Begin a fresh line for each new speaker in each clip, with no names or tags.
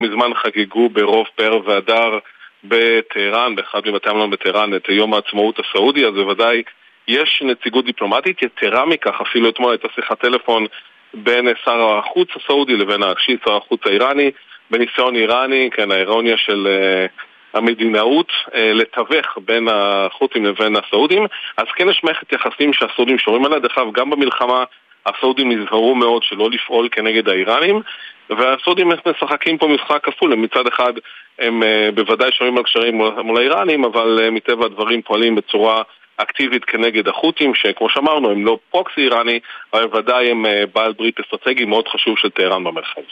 מזמן חגגו ברוב פאר והדר בטהרן, באחד מבתי המלון בטהרן, את יום העצמאות הסעודי, אז בוודאי יש נציגות דיפלומטית. יתרה מכך, אפילו אתמול הייתה שיחת טלפון בין שר החוץ הסעודי לבין שר החוץ האיראני, בניסיון איראני, כן, האירוניה של המדינאות, לתווך בין החות'ים לבין הסעודים. אז כן יש מערכת יחסים שהסעודים שומרים עליה. דרך אגב, גם במלחמה הסעודים נזהרו מאוד שלא לפעול כנגד האיראנים, והסעודים משחקים פה משחק כפול. מצד אחד הם בוודאי שומרים על קשרים מול האיראנים, אבל מטבע הדברים פועלים בצורה אקטיבית כנגד החות'ים, שכמו שאמרנו הם לא פרוקסי איראני, אבל ודאי הם בעל ברית אסטרטגי מאוד חשוב של טהרן במרחב.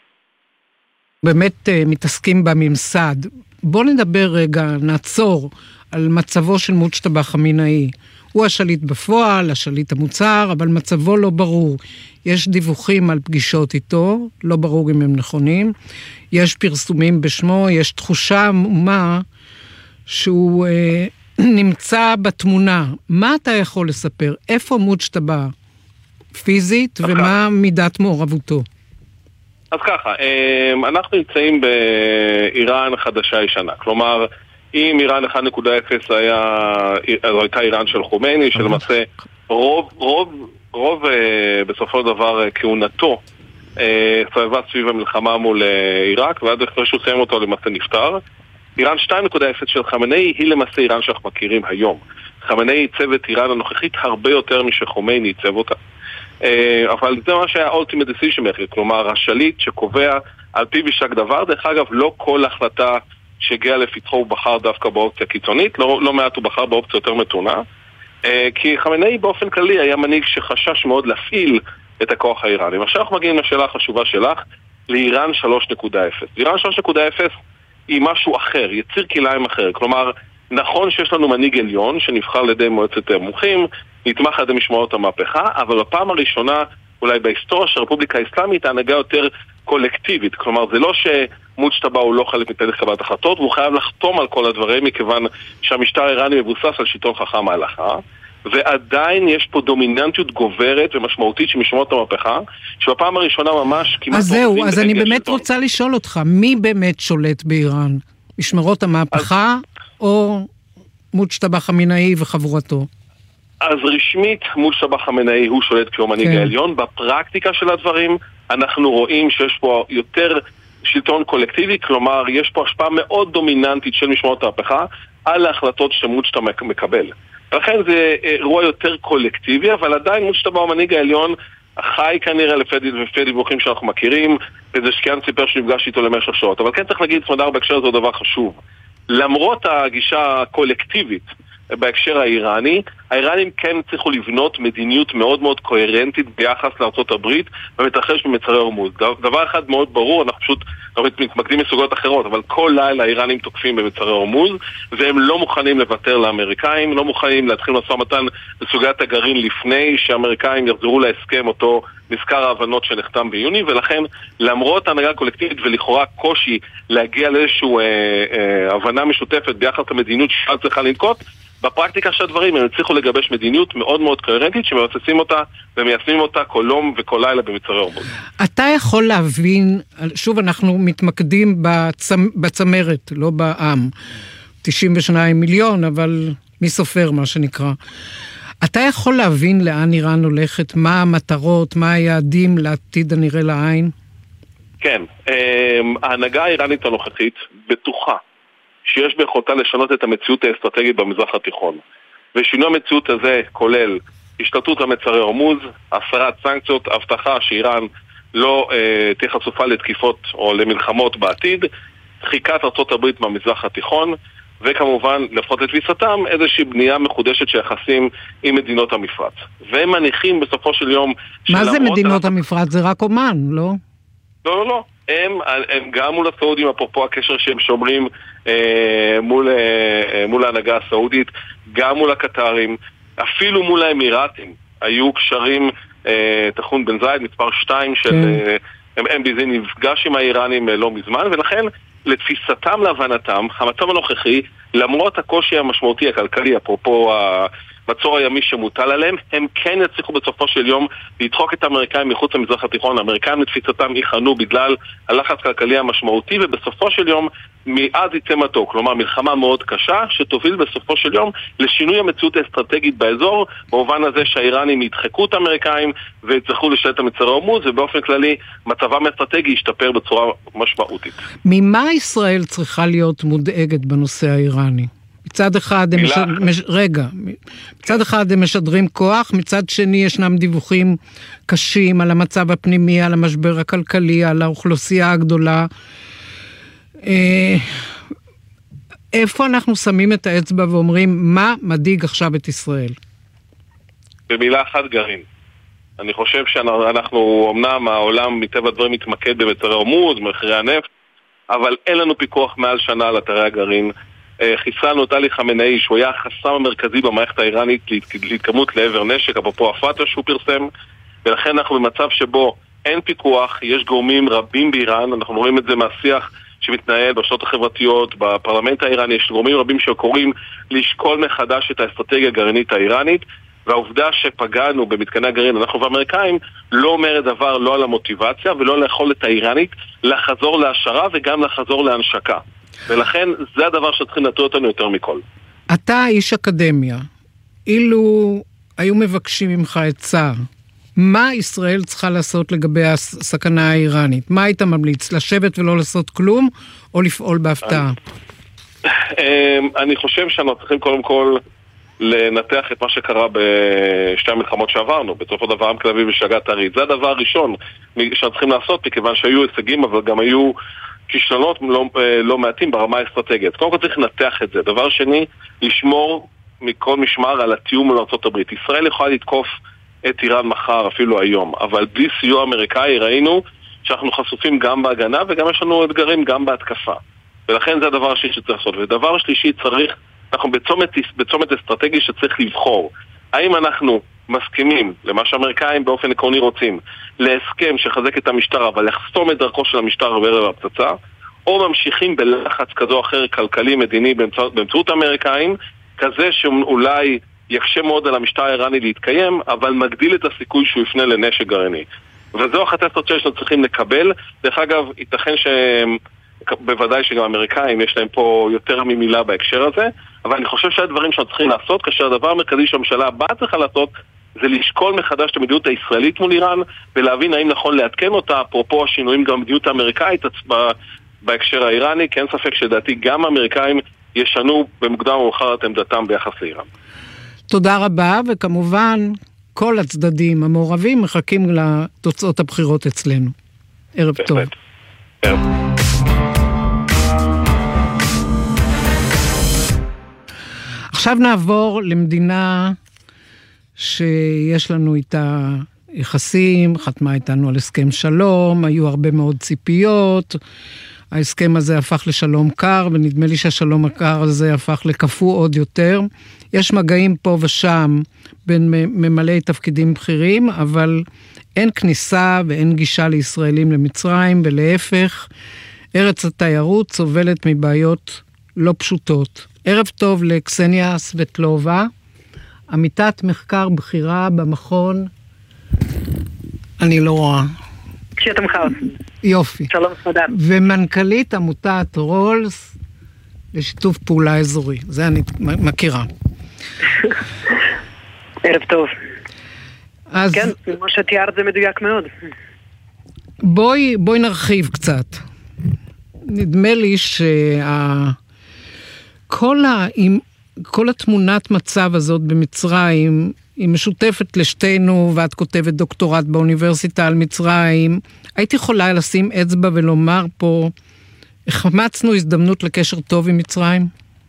באמת מתעסקים בממסד. בוא נדבר רגע, נעצור על מצבו של מוג'תבא חמינאי. הוא השליט בפועל, השליט המוצהר, אבל מצבו לא ברור. יש דיווחים על פגישות איתו, לא ברור אם הם נכונים. יש פרסומים בשמו, יש תחושה עמומה שהוא נמצא בתמונה. מה אתה יכול לספר? איפה מוג'תבא פיזית ומה מידת מעורבותו?
אז ככה, אנחנו נמצאים באיראן חדשה ישנה. כלומר, אם איראן 1.0 הייתה איראן של חומייני, שלמעשה רוב בסופו של דבר כהונתו סובבה סביב המלחמה מול עיראק, ועד אחרי שהוא סיים אותו למעשה נפטר. איראן 2.0 של חמינאי היא למעשה איראן שאנחנו מכירים היום. חמינאי ייצב את איראן הנוכחית הרבה יותר משחומייני ייצב אותה. אבל זה מה שהיה ultimate decision maker, כלומר השליט שקובע על פיו יישק דבר. דרך אגב, לא כל החלטה שהגיעה לפתחו הוא בחר דווקא באופציה קיצונית, לא מעט הוא בחר באופציה יותר מתונה, כי חמינאי באופן כללי היה מנהיג שחשש מאוד להפעיל את הכוח האיראני. עכשיו אנחנו מגיעים לשאלה החשובה שלך, לאיראן 3.0. איראן 3.0 היא משהו אחר, יציר כלאיים אחר. כלומר, נכון שיש לנו מנהיג עליון שנבחר על ידי מועצת מומחים, נתמך על ידי משמעות המהפכה, אבל בפעם הראשונה אולי בהיסטוריה של הרפובליקה האסלאמית ההנהגה יותר קולקטיבית. כלומר, זה לא שמוג'תבא הוא לא חלק מתהליך קבלת החלטות, והוא חייב לחתום על כל הדברים, מכיוון שהמשטר האיראני מבוסס על שלטון חכם ההלכה, ועדיין יש פה דומיננטיות גוברת ומשמעותית של משמעות המהפכה, שבפעם הראשונה ממש כמעט...
אז זהו, אז אני באמת רוצה לשאול אותך, מי באמת שולט באיראן? משמרות המהפכה או מוג'תבא חמינאי וחבורתו?
אז רשמית מוג'תבא חמינאי הוא שולט כמנהיג העליון. בפרקטיקה של הדברים אנחנו רואים שיש פה יותר שלטון קולקטיבי, כלומר יש פה השפעה מאוד דומיננטית של משמעות המהפכה על ההחלטות שמוג'תבא מקבל. לכן זה אירוע יותר קולקטיבי, אבל עדיין מוג'תבא הוא המנהיג העליון, חי כנראה לפי דיווחים שאנחנו מכירים, וזה שקיין סיפר שנפגש איתו למשך שעות. אבל כן צריך להגיד, סמדר, בהקשר הזה הוא דבר חשוב. למרות הגישה הקולקטיבית בהקשר האיראני, האיראנים כן צריכו לבנות מדיניות מאוד מאוד קוהרנטית ביחס לארצות הברית ומתרחש במצרי הורמוז. דבר אחד מאוד ברור, אנחנו פשוט מתמקדים מסוגות אחרות, אבל כל לילה האיראנים תוקפים במצרי הורמוז, והם לא מוכנים לוותר לאמריקאים, לא מוכנים להתחיל משא ומתן בסוגיית הגרעין לפני שהאמריקאים יחזרו להסכם אותו מזכר ההבנות שנחתם ביוני, ולכן למרות ההנהגה הקולקטיבית ולכאורה קושי להגיע לאיזושהי הבנה משותפת ביחס למדיניות שישראל צריכה לנקוט, בפרקטיקה של הדברים הם הצליחו לגבש מדיניות מאוד מאוד קוהרנטית שמבססים אותה ומיישמים אותה כל יום וכל לילה במצרי הורמוז.
אתה יכול להבין, שוב אנחנו מתמקדים בצמרת, לא בעם, 92 מיליון, אבל מי סופר מה שנקרא. אתה יכול להבין לאן איראן הולכת, מה המטרות, מה היעדים לעתיד הנראה לעין?
כן, ההנהגה האיראנית הנוכחית בטוחה שיש ביכולתה לשנות את המציאות האסטרטגית במזרח התיכון. ושינוי המציאות הזה כולל השתלטות על מצרי הורמוז, הסרת סנקציות, הבטחה שאיראן לא תהיה חשופה לתקיפות או למלחמות בעתיד, דחיקת ארצות הברית במזרח התיכון, וכמובן, לפחות לתפיסתם, איזושהי בנייה מחודשת של יחסים עם מדינות המפרץ. והם מניחים בסופו של יום...
מה זה מדינות המפרץ? זה רק אומן, לא?
לא, לא, לא. הם גם מול הסעודים, אפרופו הקשר שהם שומרים מול ההנהגה הסעודית, גם מול הקטרים, אפילו מול האמירתים. היו קשרים, תחון בן זייד, מספר 2 של MBZ נפגש עם האיראנים לא מזמן, ולכן לתפיסתם להבנתם, המצב הנוכחי, למרות הקושי המשמעותי הכלכלי, אפרופו מצור הימי שמוטל עליהם, הם כן יצליחו בסופו של יום לדחוק את האמריקאים מחוץ למזרח התיכון. האמריקאים לתפיסתם ייחנו בגלל הלחץ הכלכלי המשמעותי, ובסופו של יום מאז יצא מתוק, כלומר מלחמה מאוד קשה שתוביל בסופו של יום לשינוי המציאות האסטרטגית באזור, במובן הזה שהאיראנים ידחקו את האמריקאים ויצטרכו לשלט את מצרי הורמוז, ובאופן כללי מצבם האסטרטגי ישתפר בצורה משמעותית.
ממה ישראל צריכה להיות מודאגת בנושא האיראני? מצד אחד הם משדרים כוח, מצד שני ישנם דיווחים קשים על המצב הפנימי, על המשבר הכלכלי, על האוכלוסייה הגדולה. איפה אנחנו שמים את האצבע ואומרים מה מדאיג עכשיו את ישראל?
במילה אחת, גרעין. אני חושב שאנחנו, אמנם העולם מטבע הדברים מתמקד במצרי הורמוז, מחירי הנפט, אבל אין לנו פיקוח מעל שנה על אתרי הגרעין. חיסלנו את עלי חמינאי, שהוא היה החסם המרכזי במערכת האיראנית להתקדמות לעבר נשק, אפרופו הפאטה שהוא פרסם, ולכן אנחנו במצב שבו אין פיקוח, יש גורמים רבים באיראן, אנחנו רואים את זה מהשיח שמתנהל בשעות החברתיות, בפרלמנט האיראני, יש גורמים רבים שקוראים לשקול מחדש את האסטרטגיה הגרעינית האיראנית, והעובדה שפגענו במתקני הגרעין, אנחנו ואמריקאים, לא אומרת דבר לא על המוטיבציה ולא על היכולת האיראנית לחזור להשערה וגם לחזור להנשקה. ולכן זה הדבר שצריכים לטוע אותנו יותר מכל.
אתה איש אקדמיה, אילו היו מבקשים ממך עצה, מה ישראל צריכה לעשות לגבי הסכנה האיראנית? מה היית ממליץ? לשבת ולא לעשות כלום, או לפעול בהפתעה?
אני חושב שאנחנו צריכים קודם כל לנתח את מה שקרה בשתי המלחמות שעברנו, בסופו דבר עם כלבי ושגת הריד. זה הדבר הראשון שאנחנו צריכים לעשות, מכיוון שהיו הישגים, אבל גם היו כישלונות לא מעטים ברמה האסטרטגית. קודם כל צריך לנתח את זה. דבר שני, לשמור מכל משמר על התיאום מול ארצות הברית. ישראל יכולה לתקוף את איראן מחר, אפילו היום, אבל בלי סיוע אמריקאי ראינו שאנחנו חשופים גם בהגנה וגם יש לנו אתגרים גם בהתקפה. ולכן זה הדבר השלישי שצריך לעשות. ודבר שלישי אנחנו בצומת אסטרטגי שצריך לבחור. האם אנחנו מסכימים למה שהאמריקאים באופן עקרוני רוצים, להסכם שחזק את המשטר אבל לחסום את דרכו של המשטר בערב הפצצה, או ממשיכים בלחץ כזו או אחר כלכלי מדיני באמצעות האמריקאים, כזה שאולי יקשה מאוד על המשטר האיראני להתקיים, אבל מגדיל את הסיכוי שהוא יפנה לנשק גרעיני. וזו אחת האסטרטגיות שאנחנו צריכים לקבל. דרך אגב, ייתכן בוודאי שגם האמריקאים יש להם פה יותר ממילה בהקשר הזה, אבל אני חושב שהדברים שאנחנו צריכים לעשות, כאשר הדבר המרכזי שהממשלה הבאה צריכה לעשות, זה לשקול מחדש את המדיניות הישראלית מול איראן, ולהבין האם נכון לעדכן אותה, אפרופו השינויים גם במדיניות האמריקאית בהקשר האיראני, כי אין ספק שדעתי גם האמריקאים ישנו במוקדם או מאוחר את עמדתם ביחס לאיראן.
תודה רבה, וכמובן כל הצדדים המעורבים מחכים לתוצאות הבחירות אצלנו. ערב טוב.
ערב.
עכשיו נעבור למדינה שיש לנו איתה יחסים, חתמה איתנו על הסכם שלום, היו הרבה מאוד ציפיות, ההסכם הזה הפך לשלום קר, ונדמה לי שהשלום הקר הזה הפך לקפוא עוד יותר. יש מגעים פה ושם בין ממלאי תפקידים בכירים, אבל אין כניסה ואין גישה לישראלים למצרים, ולהפך, ארץ התיירות סובלת מבעיות לא פשוטות. ערב טוב לקסניה סבטלובה, עמיתת מחקר בכירה במכון, אני לא רואה.
קשיות המחר.
יופי.
שלום סמדר.
ומנכ"לית עמותת רולס לשיתוף פעולה אזורי. זה אני מכירה.
ערב טוב.
אז
כן, כמו שתיארת זה מדויק מאוד.
בואי נרחיב קצת. נדמה לי כל התמונת מצב הזאת במצרים היא משותפת לשתינו, ואת כותבת דוקטורט באוניברסיטה על מצרים. הייתי יכולה לשים אצבע ולומר פה, החמצנו הזדמנות לקשר טוב עם מצרים?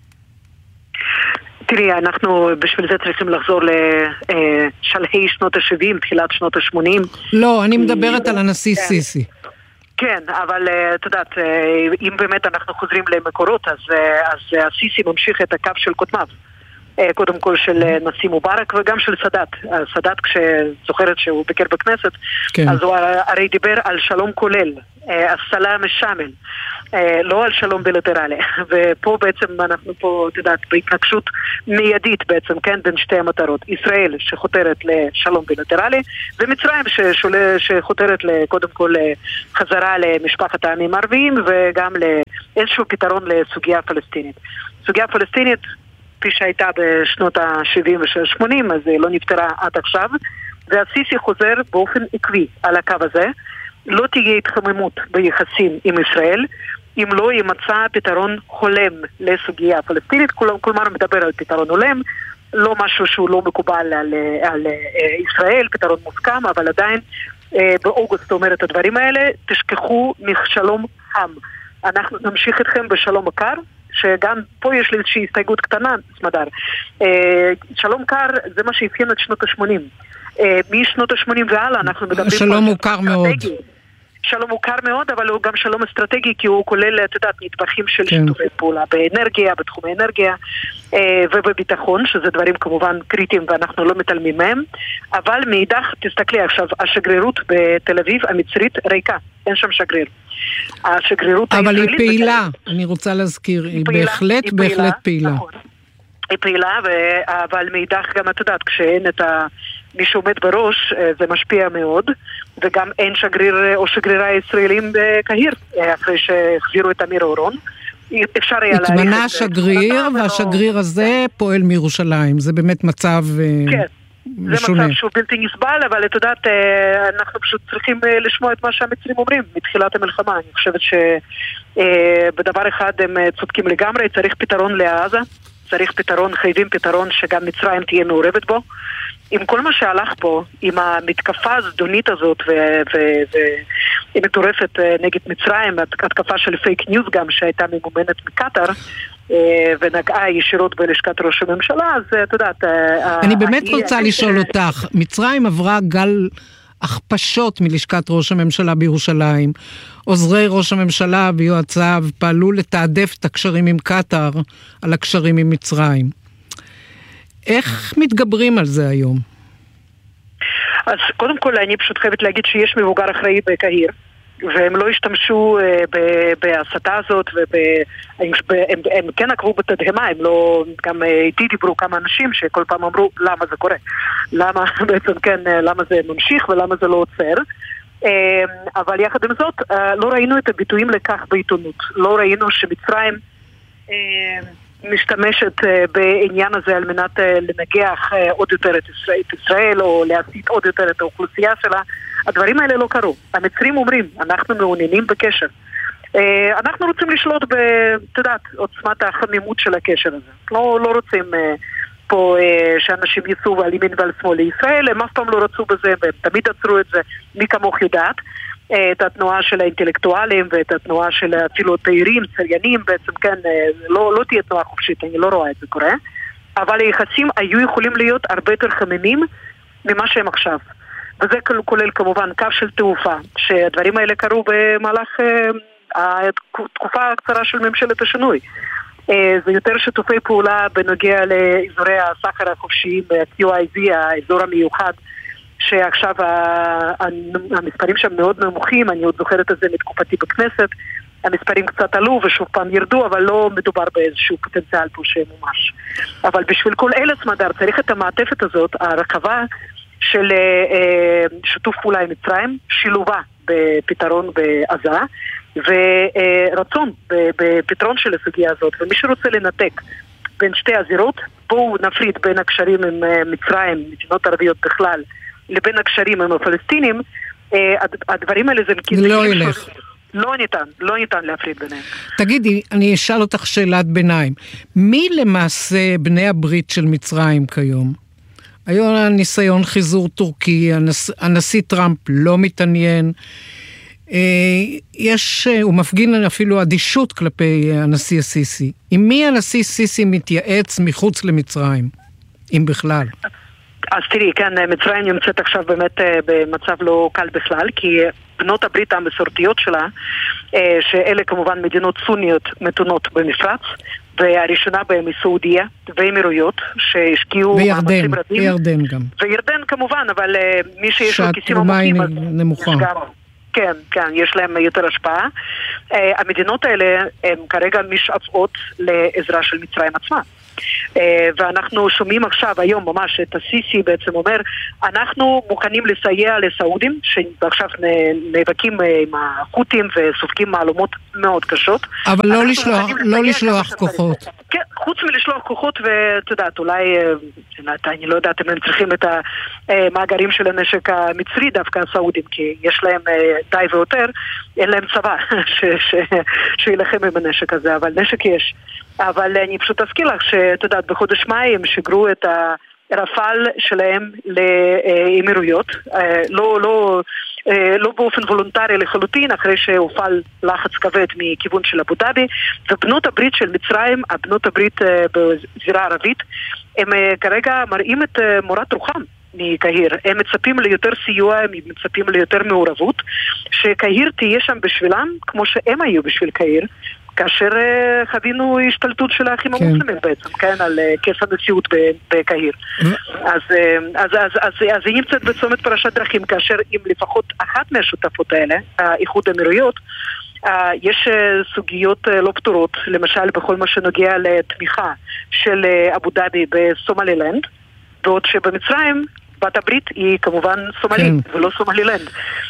תראי, אנחנו בשביל זה צריכים לחזור לשלהי שנות ה-70, תחילת שנות ה-80.
לא, אני מדברת על הנשיא סיסי.
כן, אבל את יודעת, אם באמת אנחנו חוזרים למקורות, אז הסיסי ממשיך את הקו של קודמיו. קודם כל של נשיא מובארק וגם של סאדאת. סאדאת, כשזוכרת שהוא ביקר בכנסת, כן. אז הוא הרי דיבר על שלום כולל, הסלאם השאמל. לא על שלום בילטרלי. ופה בעצם אנחנו פה, תדעת, בהתנגשות מיידית בעצם, כן, בין שתי המטרות. ישראל שחותרת לשלום בילטרלי, ומצרים שחותרת קודם כל חזרה למשפחת העמים הערביים, וגם לאיזשהו פתרון לסוגיה הפלסטינית. סוגיה הפלסטינית, כפי שהייתה בשנות ה-70 וה-80, אז לא נפתרה עד עכשיו, והסיסי חוזר באופן עקבי על הקו הזה. לא תהיה התחממות ביחסים עם ישראל, אם לא ימצא פתרון הולם לסוגיה הפלסטינית, כלומר מדבר על פתרון הולם, לא משהו שהוא לא מקובל על ישראל, פתרון מוסכם, אבל עדיין באוגוסט אומר את הדברים האלה, תשכחו משלום חם. אנחנו נמשיך איתכם בשלום הקר, שגם פה יש לי איזושהי הסתייגות קטנה, סמדר. שלום קר זה מה שהפיין את שנות ה-80. משנות ה-80 והלאה אנחנו מדברים...
שלום מוכר מאוד.
שלום מוכר מאוד, אבל הוא גם שלום אסטרטגי, כי הוא כולל, את יודעת, נדבכים של שיתופי פעולה באנרגיה, בתחום האנרגיה ובביטחון, שזה דברים כמובן קריטיים ואנחנו לא מתעלמים מהם, אבל מאידך, תסתכלי עכשיו, השגרירות בתל אביב, המצרית, ריקה, אין שם שגריר. השגרירות
אבל היא פעילה, אני רוצה להזכיר, היא בהחלט פעילה.
נכון. היא פעילה, אבל מאידך גם את יודעת, כשאין את מי שעומד בראש, זה משפיע מאוד, וגם אין שגריר או שגרירה ישראלים בקהיר, אחרי שהחזירו את אמיר אורון. אפשר היה להעריך את זה.
התמנה שגריר, והשגריר הזה פועל מירושלים. זה באמת מצב משונה.
זה מצב שהוא בלתי נסבל, אבל את יודעת, אנחנו פשוט צריכים לשמוע את מה שהמצרים אומרים מתחילת המלחמה. אני חושבת שבדבר אחד הם צודקים לגמרי, צריך פתרון לעזה, צריך פתרון, חייבים פתרון שגם מצרים תהיה מעורבת בו. עם כל מה שהלך פה, עם המתקפה הזדונית הזאת והיא מטורפת נגד מצרים, התקפה של פייק ניוז גם שהייתה ממומנת מקטר ונגעה ישירות בלשכת ראש הממשלה, אז את יודעת...
אני באמת רוצה לשאול אותך, מצרים עברה גל הכפשות מלשכת ראש הממשלה בירושלים, עוזרי ראש הממשלה ויועציו פעלו לתעדף את הקשרים עם קטר על הקשרים עם מצרים. איך מתגברים על זה היום?
אז קודם כל אני פשוט חייבת להגיד שיש מבוגר אחראי בקהיר, והם לא השתמשו בהסתה הזאת, הם כן עקבו בתדהמה, הם לא, גם איתי דיברו כמה אנשים שכל פעם אמרו למה זה קורה, למה בעצם כן, למה זה ממשיך ולמה זה לא עוצר, אבל יחד עם זאת לא ראינו את הביטויים לכך בעיתונות, לא ראינו שמצרים משתמשת בעניין הזה על מנת לנגח עוד יותר את ישראל או להסיט עוד יותר את האוכלוסייה שלה. הדברים האלה לא קרו. המצרים אומרים, אנחנו מעוניינים בקשר. אנחנו רוצים לשלוט בתדעת, עוצמת החמימות של הקשר הזה. לא רוצים פה שאנשים ייסעו על ימין ועל שמאל לישראל, הם אף פעם לא רצו בזה, והם תמיד עצרו את זה, מי כמוך יודעת. את התנועה של האינטלקטואלים ואת התנועה של אפילו תיירים, צריינים, בעצם כן, לא תהיה תנועה חופשית, אני לא רואה את זה קורה, אבל היחסים היו יכולים להיות הרבה יותר חמימים ממה שהם עכשיו. וזה כולל כמובן קו של תעופה, שהדברים האלה קרו במהלך התקופה הקצרה של ממשלת השינוי. זה יותר שיתופי פעולה בנוגע לאזורי הסחר החופשיים, QIZ, האזור המיוחד, שעכשיו המספרים שם מאוד נמוכים, אני עוד זוכרת את זה מתקופתי בכנסת, המספרים קצת עלו ושוב פעם ירדו, אבל לא מדובר באיזשהו פוטנציאל פה שמומש. אבל בשביל כל אלה סמדר צריך את המעטפת הזאת, הרחבה של שיתוף פעולה עם מצרים, שילובה בפתרון בעזה, ורצון בפתרון של הסוגיה הזאת, ומי שרוצה לנתק בין שתי הזירות, בואו נפריד בין הקשרים עם מצרים, מדינות ערביות בכלל, לבין הקשרים עם הפלסטינים, הדברים האלה זה...
לא ילך.
לא ניתן להפריד ביניהם.
תגידי, אני אשאל אותך שאלת ביניים. מי למעשה בני הברית של מצרים כיום? היום הניסיון חיזור טורקי, הנשיא טראמפ לא מתעניין, הוא מפגין אפילו אדישות כלפי הנשיא הסיסי. עם מי הנשיא סיסי מתייעץ מחוץ למצרים, אם בכלל?
אז תראי, כן, מצרים נמצאת עכשיו באמת במצב לא קל בכלל, כי בנות הברית המסורתיות שלה, שאלה כמובן מדינות סוניות מתונות במפרץ, והראשונה בהם היא סעודיה ואמירויות, שהשקיעו מאמצים רבים.
וירדן גם.
וירדן כמובן, אבל מי שיש לו כיסים
עמוקים,
אז
נמוכה.
כן, כן, יש להם יותר השפעה. המדינות האלה הן כרגע משאפות לעזרה של מצרים עצמה. ואנחנו שומעים עכשיו, היום ממש, את הסיסי בעצם אומר, אנחנו מוכנים לסייע לסעודים, שעכשיו נאבקים עם החות'ים וסופגים מהלומות מאוד קשות.
אבל לא לשלוח כוחות.
כן, חוץ מלשלוח כוחות, ואת יודעת, אולי, אני לא יודעת אם הם צריכים את המאגרים של הנשק המצרי דווקא הסעודים, כי יש להם די ויותר, אין להם צבא שילחם עם הנשק הזה, אבל נשק יש. אבל אני פשוט אזכיר לך שאת יודעת, בחודש מאי הם שיגרו את הרפאל שלהם לאמירויות, לא באופן וולונטרי לחלוטין, אחרי שהופעל לחץ כבד מכיוון של אבו דאבי, ובנות הברית של מצרים, הבנות הברית בזירה הערבית, הם כרגע מראים את מורת רוחם מקהיר. הם מצפים ליותר סיוע, הם מצפים ליותר מעורבות, שקהיר תהיה שם בשבילם, כמו שהם היו בשביל קהיר, כאשר חווינו השתלטות של האחים המוסלמים בעצם, כן, על כס הנשיאות בקהיר. אז היא נמצאת בצומת פרשת דרכים, כאשר עם לפחות אחת מהשותפות האלה, האיחוד האמירויות, יש סוגיות לא פתורות, למשל בכל מה שנוגע לתמיכה של אבו דאבי בסומלילנד, בעוד שבמצרים בת הברית היא כמובן סומלית, ולא סומלילנד.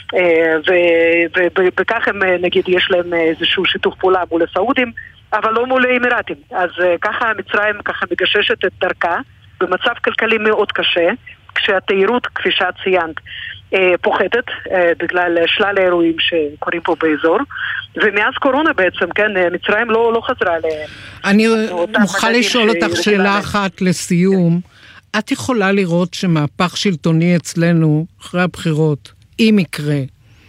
ובכך הם, נגיד, יש להם איזשהו שיתוף פעולה מול הסעודים, אבל לא מול האמירתים. אז ככה מצרים ככה מגששת את דרכה, במצב כלכלי מאוד קשה, כשהתיירות, כפי שאת ציינת, פוחתת, בגלל שלל האירועים שקורים פה באזור, ומאז קורונה בעצם, כן, מצרים לא חזרה
אני מוכרחה לשאול אותך שאלה אחת לסיום. את יכולה לראות שמהפך שלטוני אצלנו, אחרי הבחירות, אם יקרה,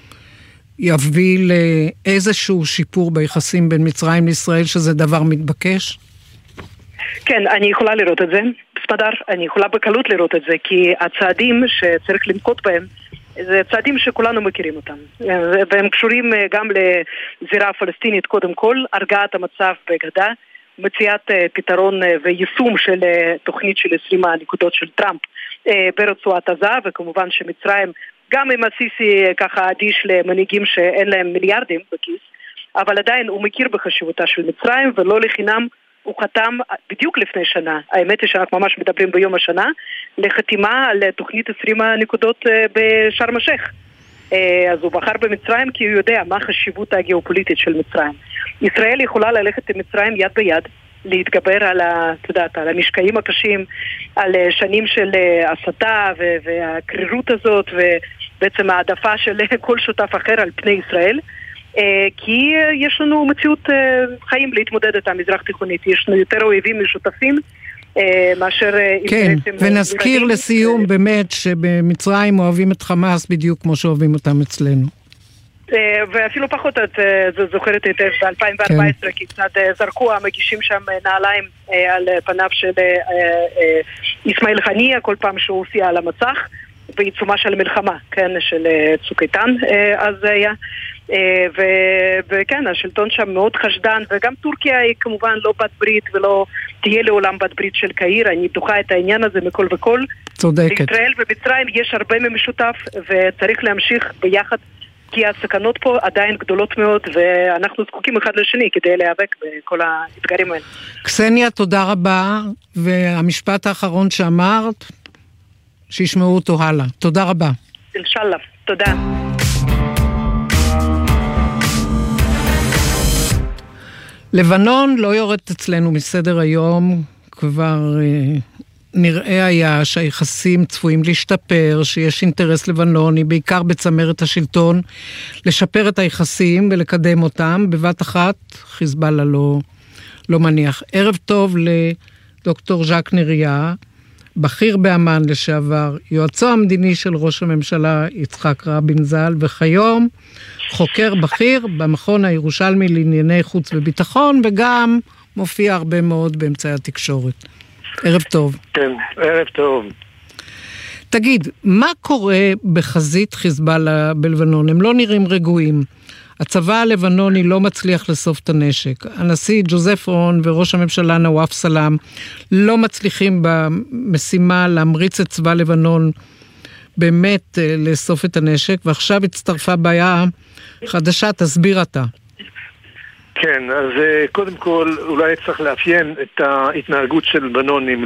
יביא לאיזשהו שיפור ביחסים בין מצרים לישראל, שזה דבר מתבקש?
כן, אני יכולה לראות את זה, בסדר, אני יכולה בקלות לראות את זה, כי הצעדים שצריך לנקוט בהם, זה צעדים שכולנו מכירים אותם, והם קשורים גם לזירה הפלסטינית קודם כל, הרגעת המצב בגדה, מציאת פתרון ויישום של תוכנית של 20 הנקודות של טראמפ ברצועת עזה, וכמובן שמצרים, גם אם הסיסי ככה אדיש למנהיגים שאין להם מיליארדים בכיס, אבל עדיין הוא מכיר בחשיבותה של מצרים, ולא לחינם הוא חתם בדיוק לפני שנה, האמת היא שאנחנו ממש מדברים ביום השנה, לחתימה על תוכנית 20 הנקודות בשארם א-שייח. אז הוא בחר במצרים כי הוא יודע מה החשיבות הגיאופוליטית של מצרים. ישראל יכולה ללכת עם מצרים יד ביד, להתגבר על המשקעים הקשים, על שנים של הסתה והקרירות הזאת, ובעצם העדפה של כל שותף אחר על פני ישראל, כי יש לנו מציאות חיים להתמודד את המזרח תיכונית, יש לנו יותר אויבים משותפים, מאשר...
כן, ונזכיר לסיום באמת שבמצרים אוהבים את חמאס בדיוק כמו שאוהבים אותם אצלנו.
ואפילו פחות את זוכרת היטב ב-2014, כי קצת זרקו המגישים שם נעליים על פניו של איסמעיל חניה כל פעם שהוא הופיע על המצח בעיצומה של מלחמה, כן, של צוק איתן אז היה. וכן, השלטון שם מאוד חשדן, וגם טורקיה היא כמובן לא בת ברית ולא תהיה לעולם בת ברית של קהיר. אני דוחה את העניין הזה מכל וכל.
צודקת.
לישראל ומצרים יש הרבה ממשותף, וצריך להמשיך ביחד, כי הסכנות פה עדיין גדולות מאוד, ואנחנו זקוקים אחד לשני כדי להיאבק בכל האתגרים האלה.
קסניה, תודה רבה, והמשפט האחרון שאמרת, שישמעו אותו הלאה. תודה רבה.
אינשאללה, תודה.
לבנון לא יורדת אצלנו מסדר היום, כבר נראה היה שהיחסים צפויים להשתפר, שיש אינטרס לבנוני, בעיקר בצמרת השלטון, לשפר את היחסים ולקדם אותם. בבת אחת, חיזבאללה לא מניח. ערב טוב לדוקטור ז'ק נריה, בכיר באמן לשעבר, יועצו המדיני של ראש הממשלה יצחק רבין ז"ל, וכיום חוקר בכיר במכון הירושלמי לענייני חוץ וביטחון, וגם מופיע הרבה מאוד באמצעי התקשורת. ערב טוב.
כן, ערב טוב.
תגיד, מה קורה בחזית חיזבאללה בלבנון? הם לא נראים רגועים. הצבא הלבנוני לא מצליח לסוף את הנשק. הנשיא ג'וזף און וראש הממשלה נואף סלאם לא מצליחים במשימה להמריץ את צבא לבנון באמת לאסוף את הנשק, ועכשיו הצטרפה בעיה חדשה, תסביר אתה.
כן, אז קודם כל אולי צריך לאפיין את ההתנהגות של לבנונים,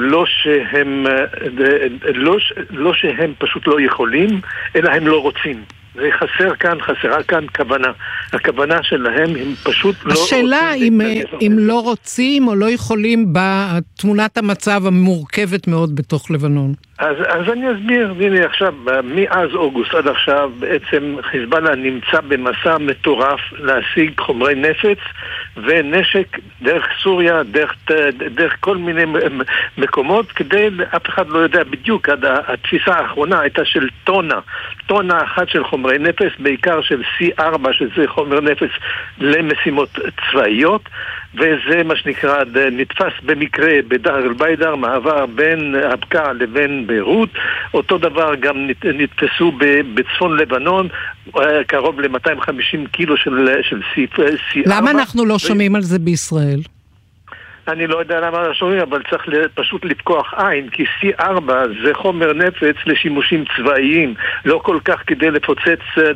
לא שהם פשוט לא יכולים, אלא הם לא רוצים. זה חסרה כאן כוונה. הכוונה שלהם הם פשוט לא רוצים.
השאלה אם לא רוצים או לא יכולים בתמונת המצב המורכבת מאוד בתוך לבנון.
אז אני אסביר, הנה עכשיו, מאז אוגוסט עד עכשיו בעצם חיזבאללה נמצא במסע מטורף להשיג חומרי נפץ ונשק דרך סוריה, דרך כל מיני מקומות, כדי, אף אחד לא יודע בדיוק, התפיסה האחרונה הייתה של טונה אחת של חומרי נפץ, בעיקר של C4, שזה חומר נפץ למשימות צבאיות, וזה מה שנקרא, נתפס במקרה בדהר אל-ביידר, מעבר בין הבקעה לבין ביירות. אותו דבר גם נתפסו בצפון לבנון, קרוב ל-250 קילו של C4.
למה אנחנו לא שומעים על זה בישראל?
אני לא יודע למה לא שומעים, אבל צריך פשוט לפקוח עין, כי C4 זה חומר נפץ לשימושים צבאיים, לא כל כך כדי לפוצץ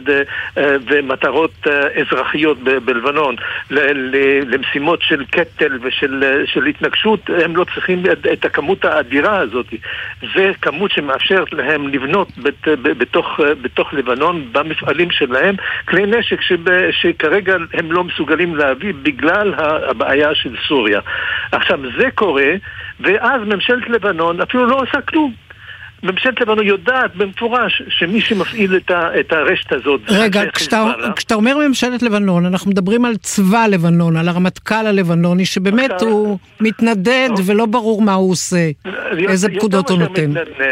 ומטרות אזרחיות בלבנון. למשימות של קטל ושל התנגשות, הם לא צריכים את הכמות האדירה הזאת. זה כמות שמאפשרת להם לבנות בתוך לבנון, במפעלים שלהם, כלי נשק שכרגע הם לא מסוגלים להביא בגלל הבעיה של סוריה. עכשיו זה קורה, ואז ממשלת לבנון אפילו לא עושה כלום. ממשלת לבנון יודעת במפורש שמי שמפעיל את הרשת הזאת...
רגע, כשאתה אומר ממשלת לבנון, אנחנו מדברים על צבא לבנון, על הרמטכ"ל הלבנוני, שבאמת הוא מתנדד ולא ברור מה הוא עושה, איזה פקודות הוא נותן.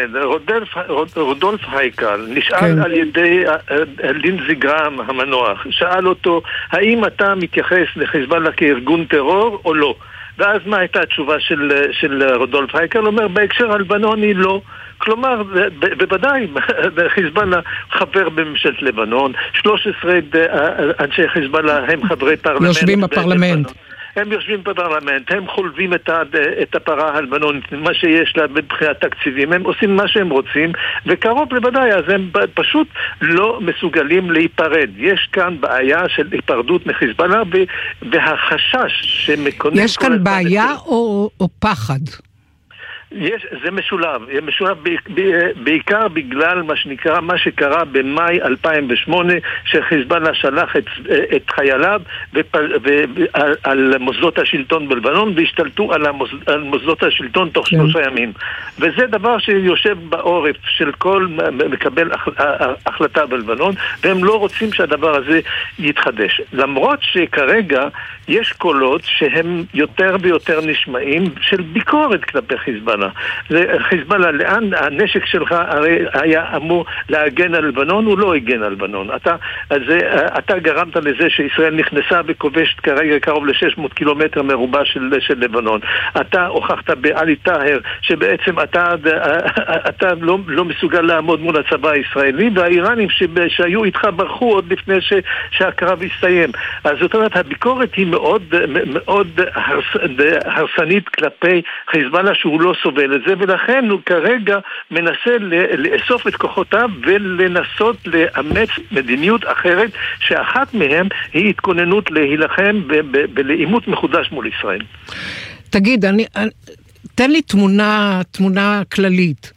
רודולף הייקל נשאל על ידי לינזי גרהם המנוח, שאל אותו, האם אתה מתייחס לחיזבאללה כארגון טרור או לא? ואז מה הייתה התשובה של רודולף הייקל? הוא אומר, בהקשר הלבנוני לא. כלומר, בוודאי, חיזבאללה חבר בממשלת לבנון, 13 אנשי חיזבאללה הם חברי פרלמנט.
יושבים בפרלמנט.
הם יושבים בפרלמנט, הם חולבים את הפרה הלבנונית, מה שיש לה בבחינת תקציבים, הם עושים מה שהם רוצים, וקרוב לוודאי, אז הם פשוט לא מסוגלים להיפרד. יש כאן בעיה של היפרדות מחיזבאללה, והחשש שמקונן...
יש כאן בעיה או פחד?
זה משולב, בעיקר בגלל מה שקרה במאי 2008, שחיזבאללה שלח את חייליו על מוסדות השלטון בלבנון, והשתלטו על מוסדות השלטון תוך 3 ימים. וזה דבר שיושב בעורף של כל מקבל החלטה בלבנון, והם לא רוצים שהדבר הזה יתחדש. למרות שכרגע יש קולות שהם יותר ויותר נשמעים של ביקורת כלפי חיזבאללה. חיזבאללה, לאן הנשק שלך הרי היה אמור להגן על לבנון, הוא לא הגן על לבנון. אתה גרמת לזה שישראל נכנסה וכובשת כרגע קרוב ל-600 קילומטר מרובע של לבנון. אתה הוכחת בעלי טהר שבעצם אתה לא מסוגל לעמוד מול הצבא הישראלי, והאיראנים שהיו איתך ברחו עוד לפני שהקרב הסתיים. אז זאת אומרת, הביקורת היא מאוד הרסנית כלפי חיזבאללה שהוא לא סובל את זה, ולכן הוא כרגע מנסה לאסוף את כוחותיו ולנסות לאמץ מדיניות אחרת, שאחת מהם היא התכוננות להילחם בלעימות מחודש מול ישראל.
תגיד, תן לי תמונה כללית.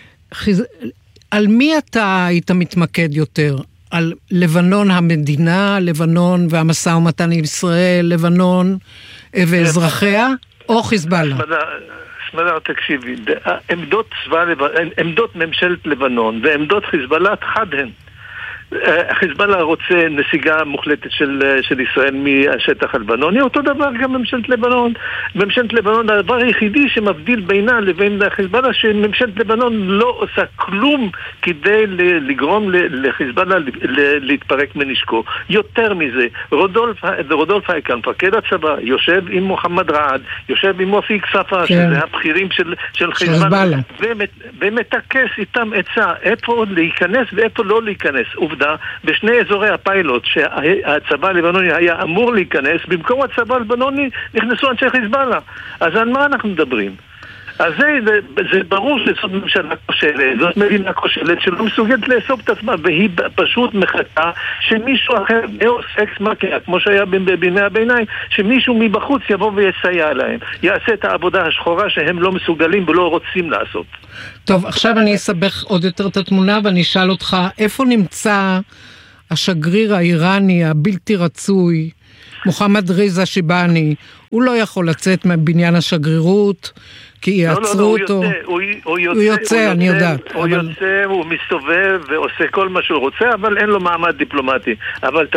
על מי אתה היית מתמקד יותר? על לבנון המדינה, לבנון והמשא ומתן עם ישראל, לבנון ואזרחיה, או חיזבאללה?
סמדר, תקשיבי, עמדות ממשלת לבנון ועמדות חיזבאללה חד הן. חיזבאללה רוצה נסיגה מוחלטת של ישראל מהשטח הלבנוני, אותו דבר גם ממשלת לבנון. ממשלת לבנון, הדבר היחידי שמבדיל בינה לבין חיזבאללה, שממשלת לבנון לא עושה כלום כדי לגרום לחיזבאללה להתפרק מנשקו. יותר מזה, רודולף הייקל, מפקד הצבא, יושב עם מוחמד רעד, יושב עם מופיק ספה, שזה הבכירים של חיזבאללה, ומתקס איתם עצה, איפה להיכנס ואיפה לא להיכנס. עובדה, בשני אזורי הפיילוט שהצבא הלבנוני היה אמור להיכנס, במקום הצבא הלבנוני נכנסו אנשי חיזבאללה. אז על מה אנחנו מדברים? אז זה ברור שזאת ממשלה כושלת, זאת מדינה כושלת שלא מסוגלת לאסוף את עצמה, והיא פשוט מחכה שמישהו אחר, דאוס אקס מקיה, כמו שהיה בימי הביניים, שמישהו מבחוץ יבוא ויסייע להם, יעשה את העבודה השחורה שהם לא מסוגלים ולא רוצים לעשות.
טוב, עכשיו אני אסבך עוד יותר את התמונה ואני אשאל אותך, איפה נמצא השגריר האיראני הבלתי רצוי, מוחמד ריזה שיבאני? הוא לא יכול לצאת מבניין השגרירות, כי יעצרו אותו.
הוא
יוצא, אני יודעת.
הוא יוצא, הוא מסתובב ועושה כל מה שהוא רוצה, אבל אין לו מעמד דיפלומטי. אבל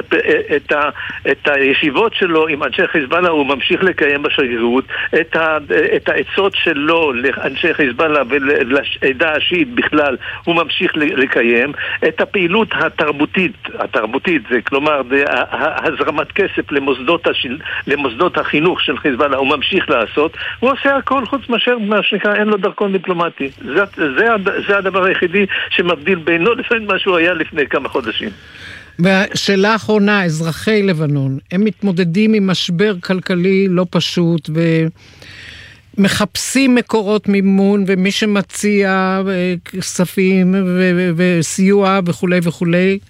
את הישיבות שלו עם אנשי חיזבאללה הוא ממשיך לקיים בשגרירות, את העצות שלו לאנשי חיזבאללה ולעדה השיעית בכלל הוא ממשיך לקיים, את הפעילות התרבותית, זה כלומר הזרמת כסף למוסדות החינוך של חיזבאללה הוא ממשיך לעשות, הוא עושה הכל חוץ מאשר מה שנקרא, אין לו דרכון דיפלומטי. זה הדבר היחידי שמבדיל בינו לפני מה שהוא היה לפני כמה חודשים.
ושאלה האחרונה, אזרחי לבנון, הם מתמודדים עם משבר כלכלי לא פשוט, ומחפשים מקורות מימון, ומי שמציע כספים וסיוע וכו' וכו',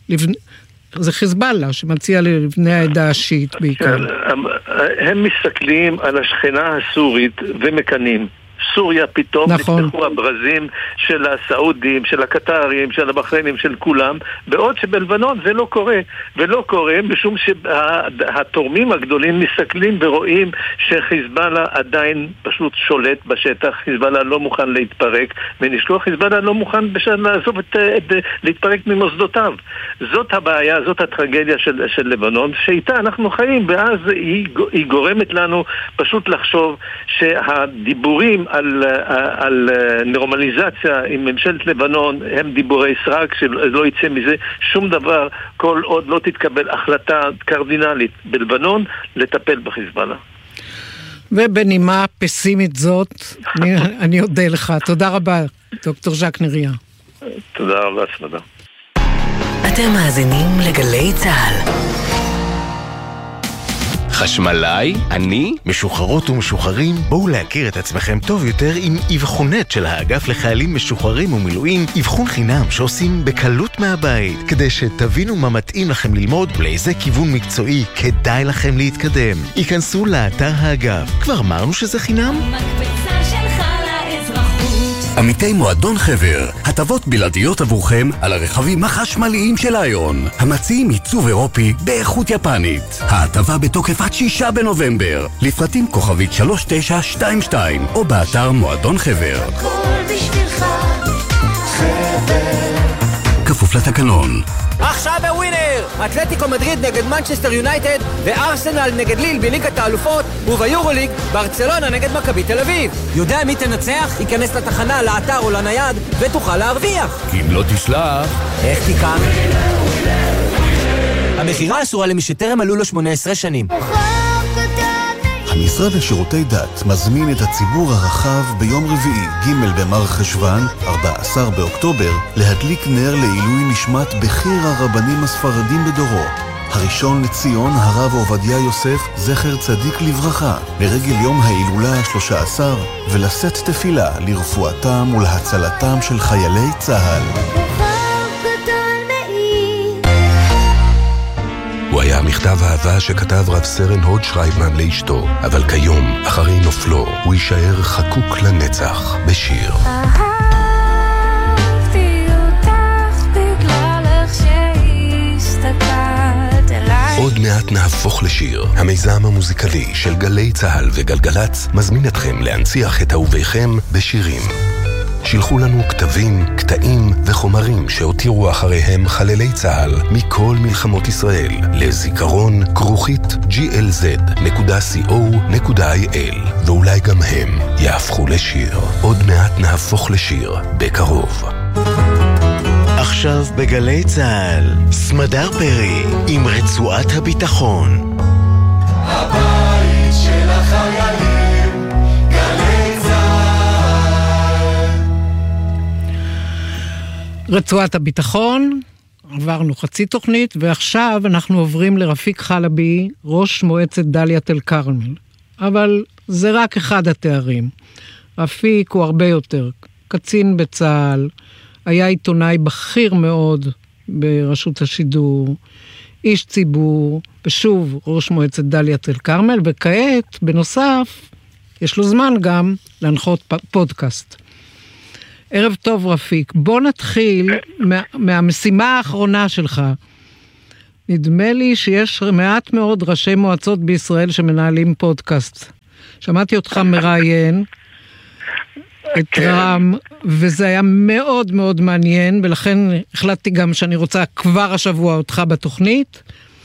זה חיזבאללה שמציע לבני העדה השיעית בעיקר.
הם מסתכלים על השכנה הסורית ומקנים. סוריה פתאום נפתחו הברזים של הסעודים, של הקטרים, של הבחריינים, של כולם, בעוד שבלבנון זה לא קורה, ולא קורה משום שהתורמים הגדולים מסתכלים ורואים שחיזבאללה עדיין פשוט שולט בשטח, חיזבאללה לא מוכן להתפרק, ונשכוח חיזבאללה לא מוכן לעזוב להתפרק ממוסדותיו. זאת הבעיה, זאת הטרגדיה של לבנון, שאיתה אנחנו חיים, ואז היא גורמת לנו פשוט לחשוב שהדיבורים על נורמליזציה עם ממשלת לבנון הם דיבורי סרק, שלא יצא מזה שום דבר כל עוד לא תתקבל החלטה קרדינלית בלבנון לטפל בחיזבאללה.
ובנימה פסימית זאת, אני אודה לך. תודה רבה, דוקטור ז'ק נריה.
תודה רבה, סמדה.
אתם מאזינים לגלי צהל.
חשמלאי, אני,
משוחררות ומשוחררים, בואו להכיר את עצמכם טוב יותר עם אבחונת של האגף לחיילים משוחררים ומילואים, אבחון חינם שעושים בקלות מהבית, כדי שתבינו מה מתאים לכם ללמוד ולאיזה כיוון מקצועי כדאי לכם להתקדם. היכנסו לאתר האגף. כבר אמרנו שזה חינם?
מקבצה שלך לאזרחות.
עמיתי מועדון חבר, הטבות בלעדיות עבורכם על הרכבים החשמליים של איון, המציעים עיצוב אירופי באיכות יפנית. ההטבה בתוקף עד 6 בנובמבר, לפרטים כוכבית 3922 או באתר מועדון חבר.
הכל בשבילך, חבר.
כפוף לתקנון.
עכשיו בווינר! אתלטיקו מדריד נגד מנצ'סטר יונייטד וארסנל נגד ליל בליגת האלופות, וביורוליג ברצלונה נגד מכבי תל אביב. יודע מי תנצח? ייכנס לתחנה, לאתר או לנייד ותוכל להרוויח.
כי אם לא תשלח,
איך תיקח? המחירה אסורה למי שטרם מלאו לו 18 שנים.
המשרד לשירותי דת מזמין את הציבור הרחב ביום רביעי ג' במר חשוון, 14 באוקטובר, להדליק נר לעילוי נשמת בכיר הרבנים הספרדים בדורו, הראשון לציון הרב עובדיה יוסף, זכר צדיק לברכה, לרגל יום ההילולה ה-13, ולשאת תפילה לרפואתם ולהצלתם של חיילי צה"ל.
הוא היה מכתב אהבה שכתב רב סרן הוד שרייבמן לאשתו, אבל כיום, אחרי נופלו, הוא יישאר חקוק לנצח בשיר.
אהבתי אותך בגלל איך שהסתכלת אליי.
עוד מעט נהפוך לשיר. המיזם המוזיקלי של גלי צהל וגלגלץ מזמין אתכם להנציח את אהוביכם בשירים. שילחו לנו כתבים, קטעים וחומרים שהותירו אחריהם חללי צהל מכל מלחמות ישראל לזיכרון @glz.co.il, ואולי גם הם יהפכו לשיר. עוד מעט נהפוך לשיר בקרוב.
עכשיו בגלי צהל, סמדר פרי עם רצועת הביטחון.
הבית של החיילים, גלי
רצועת הביטחון, עברנו חצי תוכנית, ועכשיו אנחנו עוברים לרפיק חלבי, ראש מועצת דליית אל כרמל. אבל זה רק אחד התארים. רפיק הוא הרבה יותר. קצין בצה"ל, היה עיתונאי בכיר מאוד ברשות השידור, איש ציבור, ושוב ראש מועצת דליית אל כרמל, וכעת, בנוסף, יש לו זמן גם להנחות פודקאסט. ערב טוב רפיק, בוא נתחיל מהמשימה האחרונה שלך. נדמה לי שיש מעט מאוד ראשי מועצות בישראל שמנהלים פודקאסט. שמעתי אותך מראיין את רם, וזה היה מאוד מאוד מעניין, ולכן החלטתי גם שאני רוצה כבר השבוע אותך בתוכנית,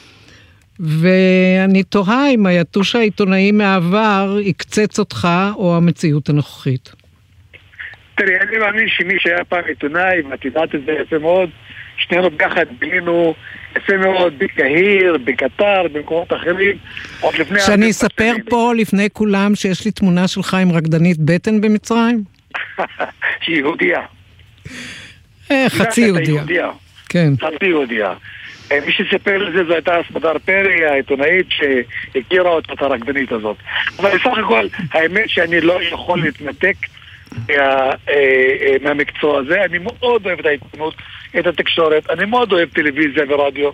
ואני תוהה אם היתוש העיתונאי מהעבר יקצץ אותך או המציאות הנוכחית.
תראי, אני מאמין שמי שהיה פעם עיתונאי, ואת יודעת את זה יפה מאוד, שנינו ביחד בילינו יפה מאוד בקהיר, בקטר, במקומות אחרים, עוד לפני...
שאני אספר פה לפני כולם שיש לי תמונה שלך עם רקדנית בטן במצרים?
שהיא יהודיה.
חצי יהודיה. כן.
חצי יהודיה. מי שסיפר לזה זו הייתה סמדר פרי, העיתונאית שהכירה אותה את הרקדנית הזאת. אבל בסך הכל, האמת שאני לא יכול להתנתק מהמקצוע הזה. אני מאוד אוהב את העיתונות, את התקשורת, אני מאוד אוהב טלוויזיה ורדיו,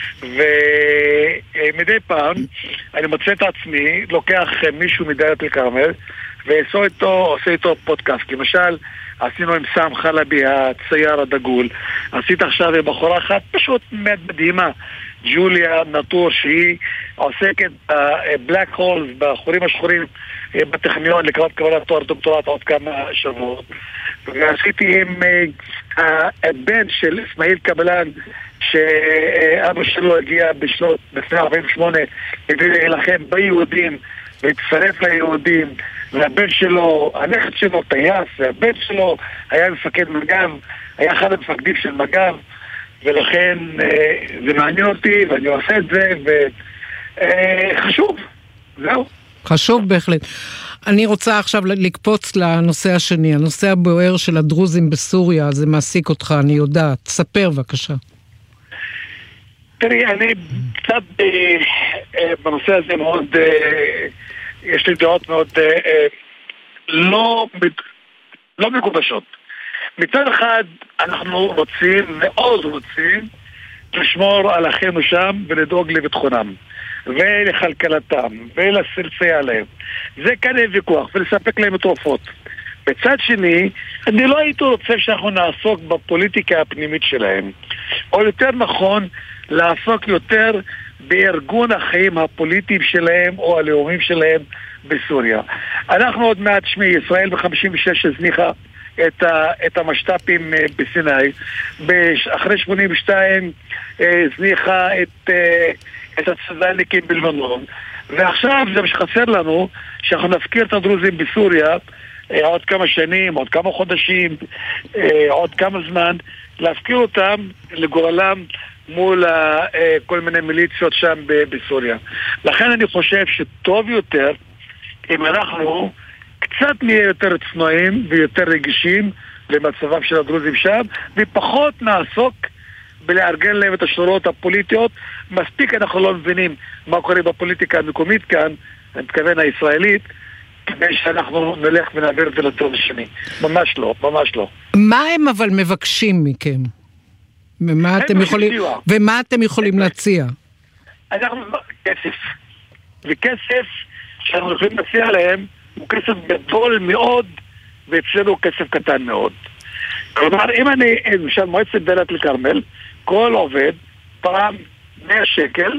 ומדי פעם אני מוצא את עצמי, לוקח מישהו מדליית אל כרמל ועושה איתו פודקאסט. למשל, עשינו עם סם חלבי, הצייר הדגול. עשית עכשיו עם בחורה אחת פשוט מדהימה, ג'וליה נטור, שהיא עוסקת בבלק הולס, בחורים השחורים בטכניון, לקראת קבלת תואר דוקטורט עוד כמה שבועות. ועשיתי עם הבן של אסמאעיל קבלן, שאבא שלו הגיע בשנת 48 כדי להילחם ביהודים והצטרף ליהודים, והבן שלו, הנכד שלו טייס, והבן שלו היה מפקד מג"ב, היה אחד המפקדים של מג"ב, ולכן זה מעניין אותי ואני עושה את זה, וחשוב, זהו.
חשוב בהחלט. אני רוצה עכשיו לקפוץ לנושא השני, הנושא הבוער של הדרוזים בסוריה, זה מעסיק אותך, אני יודעת. ספר בבקשה.
תראי, אני קצת בנושא הזה מאוד, יש לי דעות מאוד לא מגובשות. מצד אחד, אנחנו רוצים, מאוד רוצים, לשמור על אחינו שם ולדאוג לביטחונם ולכלכלתם ולסייע להם. זה כאן אין ויכוח, ולספק להם תרופות. בצד שני, אני לא הייתי רוצה שאנחנו נעסוק בפוליטיקה הפנימית שלהם, או יותר נכון, לעסוק יותר בארגון החיים הפוליטיים שלהם או הלאומיים שלהם בסוריה. אנחנו עוד מעט, ישראל ב-56 הזניחה את המשת"פים בסיני, אחרי 82 הזניחה את הצד"לניקים בלבנון, ועכשיו זה שחסר לנו שאנחנו נפקיר את הדרוזים בסוריה עוד כמה שנים, עוד כמה חודשים, עוד כמה זמן, להפקיר אותם לגורלם מול כל מיני מיליציות שם בסוריה. לכן אני חושב שטוב יותר אם אנחנו קצת נהיה יותר צנועים ויותר רגישים למצבם של הדרוזים שם, ופחות נעסוק בלארגן להם את השורות הפוליטיות. מספיק אנחנו לא מבינים מה קורה בפוליטיקה המקומית כאן, אני מתכוון הישראלית, כדי שאנחנו נלך ונעביר את זה לצד השני. ממש לא, ממש לא.
מה הם אבל מבקשים מכם? ומה אתם יכולים להציע?
אנחנו כסף. וכסף שאנחנו יכולים להציע להם הוא כסף גדול מאוד, ואצלנו כסף קטן מאוד. כלומר, אם אני, למשל מועצת דליית אל כרמל, כל עובד פעם 100 שקל,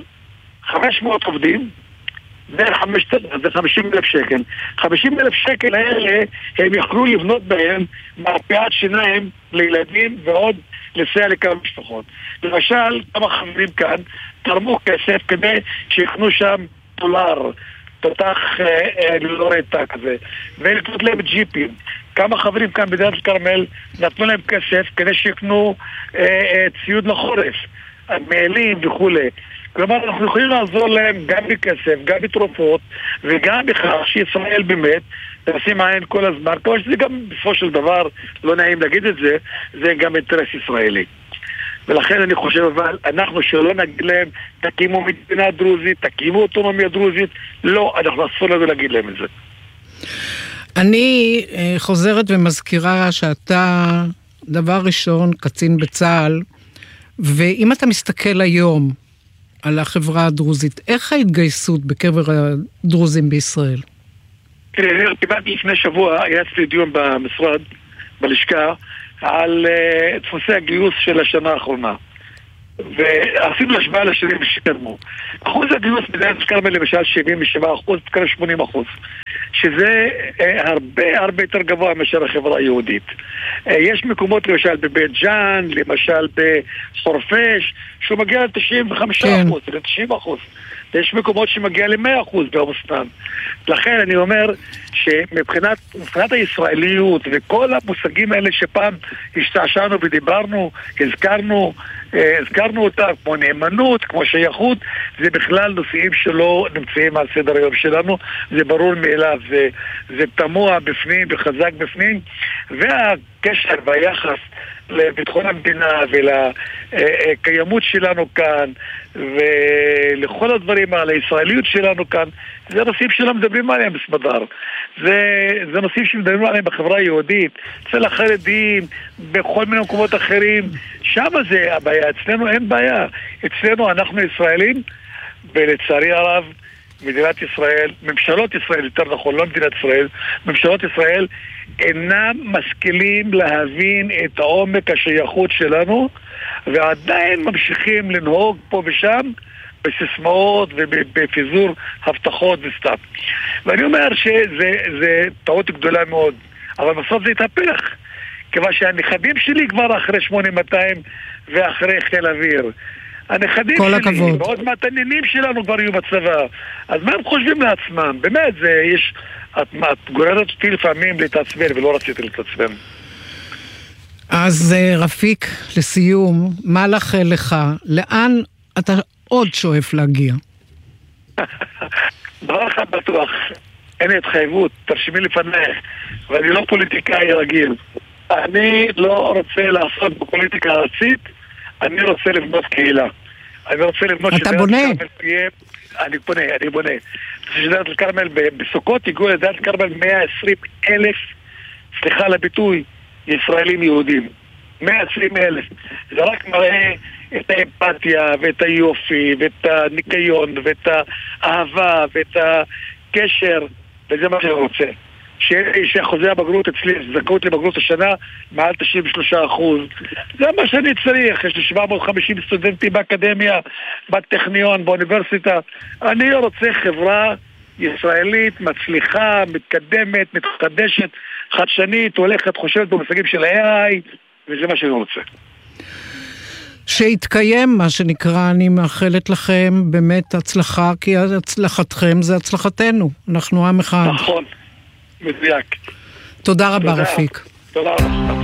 500 עובדים, זה 50,000 שקל. 50,000 שקל האלה הם יכלו לבנות בהם מרפאת שיניים לילדים ועוד לסייע לכמה משפחות. למשל, כמה חברים כאן תרמו כסף כדי שיכנו שם דולר, תותח ללא רטה כזה, ולקנות להם ג'יפים. כמה חברים כאן בדליית אל כרמל נתנו להם כסף כדי שיקנו ציוד לחורף, מעילים וכולי. כלומר, אנחנו יכולים לעזור להם גם בכסף, גם בתרופות, וגם בכך שישראל באמת תשים עין כל הזמן, כמו שזה גם בסופו של דבר, לא נעים להגיד את זה, זה גם אינטרס ישראלי. ולכן אני חושב, אבל אנחנו שלא נגיד להם, תקימו מדינה דרוזית, תקימו אוטונומיה דרוזית, לא, אנחנו אסור לנו להגיד להם את זה.
אני חוזרת ומזכירה שאתה דבר ראשון קצין בצה"ל, ואם אתה מסתכל היום על החברה הדרוזית, איך ההתגייסות בקרב הדרוזים בישראל?
תראה, קיבלתי לפני שבוע, היה אצלי דיון במשרד, בלשכה, על דפוסי הגיוס של השנה האחרונה. ועשינו השוואה לשנים שקדמו. אחוז הגיוס בדרך כלל למשל 77%, כלל 80%, שזה הרבה יותר גבוה מאשר החברה היהודית. יש מקומות למשל בבית ג'אן, למשל בחורפיש, שהוא מגיע ל-95%, ל-90%. יש מקומות שמגיע ל-100% באבו סנאן. לכן אני אומר שמבחינת הישראליות וכל המושגים האלה שפעם השתעשענו ודיברנו, הזכרנו אותם, כמו נאמנות, כמו שייכות, זה בכלל נושאים שלא נמצאים על סדר היום שלנו, זה ברור מאליו, זה תמוה בפנים וחזק בפנים, והקשר והיחס לביטחון המדינה ולקיימות שלנו כאן ולכל הדברים על הישראליות שלנו כאן, זה נושאים שלא מדברים עליהם בסמדר, זה נושאים שמדברים עליהם בחברה היהודית, אצל החרדים, בכל מיני מקומות אחרים, שם זה הבעיה, אצלנו אין בעיה, אצלנו אנחנו ישראלים, ולצערי הרב מדינת ישראל, ממשלות ישראל, יותר נכון, לא מדינת ישראל, ממשלות ישראל אינם משכילים להבין את העומק השייכות שלנו, ועדיין ממשיכים לנהוג פה ושם בסיסמאות ובפיזור הבטחות וסתם. ואני אומר שזה טעות גדולה מאוד, אבל בסוף זה יתהפך, כיוון שהנכדים שלי כבר אחרי 8200 ואחרי חיל אוויר. הנכדים שלי, ועוד מהתנינים שלנו כבר יהיו בצבא. אז מה הם חושבים לעצמם? באמת, את גוררת אותי לפעמים להתעצבן, ולא רציתי להתעצבן.
אז רפיק, לסיום, מה לאחל לך? לאן אתה עוד שואף להגיע?
דבר אחד בטוח, אין לי התחייבות, תרשמי לפניך, ואני לא פוליטיקאי רגיל. אני לא רוצה לעשות בפוליטיקה ארצית, אני רוצה לבנות קהילה. אני רוצה לבנות...
אתה בונה?
אני בונה. שדרת אל-כרמל, בסוכות הגיעו לדעת אל-כרמל 120,000, סליחה על הביטוי, ישראלים יהודים. 120,000. זה רק מראה את האמפתיה ואת היופי ואת הניקיון ואת האהבה ואת הקשר, וזה מה שאני רוצה. שאחוזי הבגרות אצלי, זכאות לבגרות השנה מעל 93%. זה מה שאני צריך. יש לי 750 סטודנטים באקדמיה, בטכניון, באוניברסיטה. אני רוצה חברה ישראלית, מצליחה, מתקדמת, מתחדשת, חדשנית, הולכת, חושבת במושגים של AI, וזה מה שאני רוצה.
שיתקיים, מה שנקרא, אני מאחלת לכם באמת הצלחה, כי הצלחתכם זה הצלחתנו. אנחנו עם אחד.
נכון. מדויק.
תודה רבה, רפיק.
תודה רבה.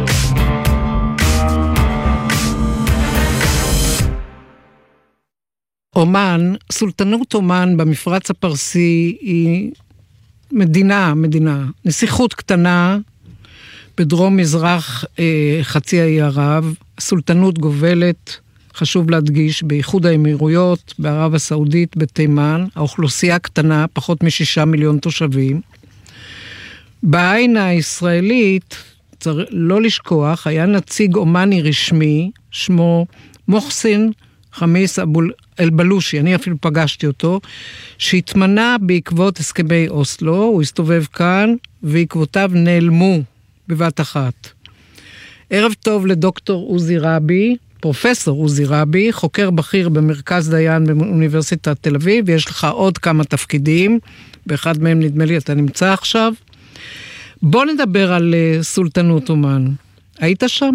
אומן, סולטנות אומן במפרץ הפרסי היא מדינה, נסיכות קטנה בדרום מזרח חצי האי ערב, סולטנות גובלת, חשוב להדגיש, באיחוד האמירויות, בערב הסעודית, בתימן, האוכלוסייה קטנה, פחות מ6 מיליון תושבים. בעין הישראלית, צריך לא לשכוח, היה נציג אומני רשמי, שמו מוחסן חמיס אל-בלושי, אני אפילו פגשתי אותו, שהתמנה בעקבות הסכמי אוסלו, הוא הסתובב כאן, ועקבותיו נעלמו בבת אחת. ערב טוב לדוקטור עוזי רבי, פרופסור עוזי רבי, חוקר בכיר במרכז דיין באוניברסיטת תל אביב, ויש לך עוד כמה תפקידים, באחד מהם נדמה לי אתה נמצא עכשיו. בוא נדבר על סולטנות אומן. היית שם?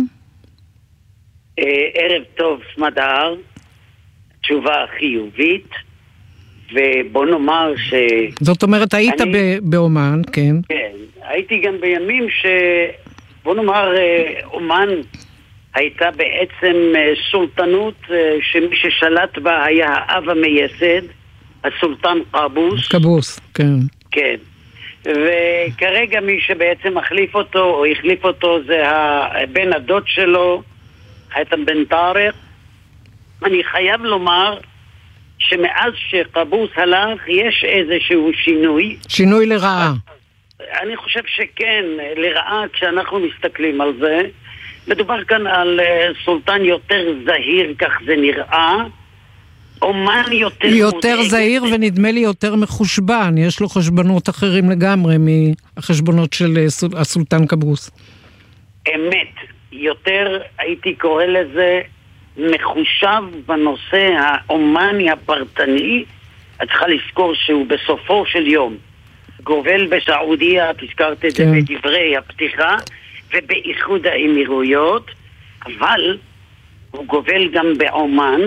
ערב טוב, סמדר. תשובה חיובית, ובוא נאמר
זאת אומרת, היית באומן, כן.
כן, הייתי גם בימים בוא נאמר, אומן הייתה בעצם סולטנות שמי ששלט בה היה האב המייסד, הסולטן קבוס,
כן.
כן. וכרגע מי שבעצם החליף אותו או החליף אותו זה בן הדוד שלו, חייתם בן טארק. אני חייב לומר שמאז שקבוס הלך יש איזשהו שינוי.
שינוי לרעה.
אני חושב שכן, לרעה כשאנחנו מסתכלים על זה. מדובר כאן על סולטן יותר זהיר, כך זה נראה. אומן יותר
זהיר ונדמה לי יותר מחושבן. יש לו חשבונות אחרים לגמרי מהחשבונות של הסולטן קברוס.
אמת. יותר הייתי קורא לזה מחושב בנושא האומני הפרטני. את צריכה לזכור שהוא בסופו של יום גובל בסעודיה, תזכרת את זה בדברי הפתיחה, ובאיחוד האמירויות, אבל הוא גובל גם באומן,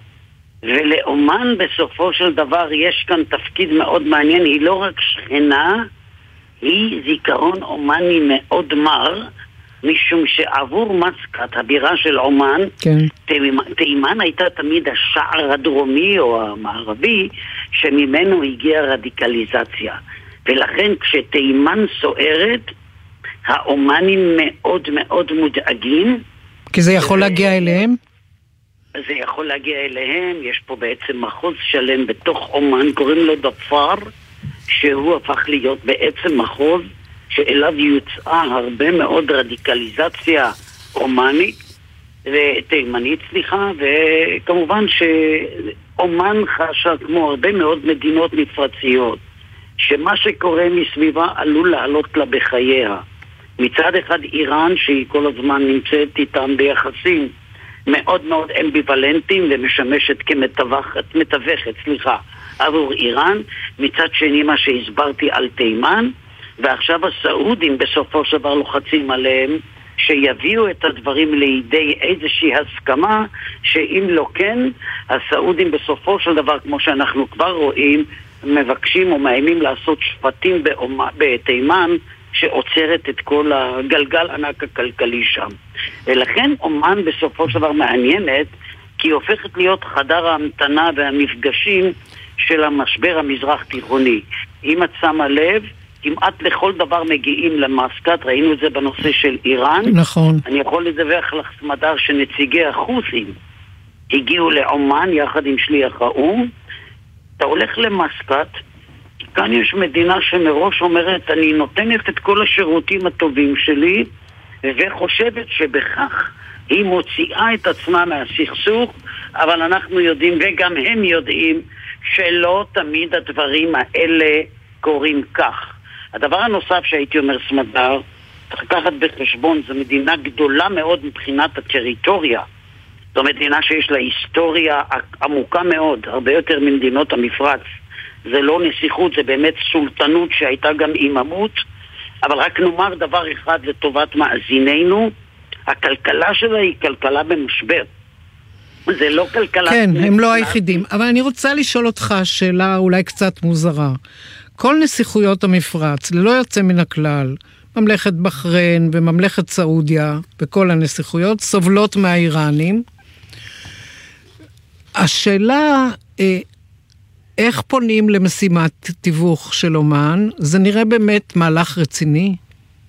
ולאומן בסופו של דבר יש כאן תפקיד מאוד מעניין. היא לא רק שכנה, היא זיכרון אומני מאוד מר, משום שעבור מסקט, הבירה של אומן, תימן הייתה תמיד השער הדרומי או המערבי שממנו הגיעה רדיקליזציה, ולכן כשתימן סוערת האומנים מאוד מאוד מודאגים,
כי זה יכול להגיע אליהם?
זה יכול להגיע אליהם. יש פה בעצם מחוז שלם בתוך אומן, קוראים לו דפאר, שהוא הפך להיות בעצם מחוז שאליו יוצאה הרבה מאוד רדיקליזציה אומנית ותימנית, וכמובן שאומן חשה כמו הרבה מאוד מדינות מפרציות שמה שקורה מסביבה עלול לעלות לה בחייה. מצד אחד איראן שהיא כל הזמן נמצאת איתם ביחסים מאוד מאוד אמביוולנטיים ומשמשת כמתווכת עבור איראן. מצד שני מה שהסברתי על תימן, ועכשיו הסעודים בסופו של דבר לוחצים עליהם שיביאו את הדברים לידי איזושהי הסכמה, שאם לא כן הסעודים בסופו של דבר כמו שאנחנו כבר רואים מבקשים או מאיימים לעשות שפטים בתימן שעוצרת את כל הגלגל ענק הכלכלי שם. ולכן אומן בסופו של דבר מעניינת, כי היא הופכת להיות חדר ההמתנה והמפגשים של המשבר המזרח תיכוני. אם את שמה לב, כמעט לכל דבר מגיעים למסקט, ראינו את זה בנושא של איראן.
נכון.
אני יכול לדווח לך סמדר שנציגי החות'ים הגיעו לאומן יחד עם שליח האו"ם. אתה הולך למסקט, כאן יש מדינה שמראש אומרת אני נותנת את כל השירותים הטובים שלי וחושבת שבכך היא מוציאה את עצמה מהסכסוך, אבל אנחנו יודעים וגם הם יודעים שלא תמיד הדברים האלה קורים כך. הדבר הנוסף שהייתי אומר סמדר, צריך לקחת בחשבון, זו מדינה גדולה מאוד מבחינת הטריטוריה. זו מדינה שיש לה היסטוריה עמוקה מאוד, הרבה יותר ממדינות המפרץ. זה לא נסיכות, זה באמת סולטנות שהייתה גם איממות, אבל רק נאמר דבר אחד לטובת מאזיננו, הכלכלה שלה היא כלכלה במשבר. זה לא כלכלה...
כן, הם לא היחידים. אבל אני רוצה לשאול אותך שאלה אולי קצת מוזרה. כל נסיכויות המפרץ, ללא יוצא מן הכלל, ממלכת בחריין וממלכת סעודיה, וכל הנסיכויות, סובלות מהאיראנים. השאלה, איך פונים למשימת תיווך של אומן? זה נראה באמת מהלך רציני?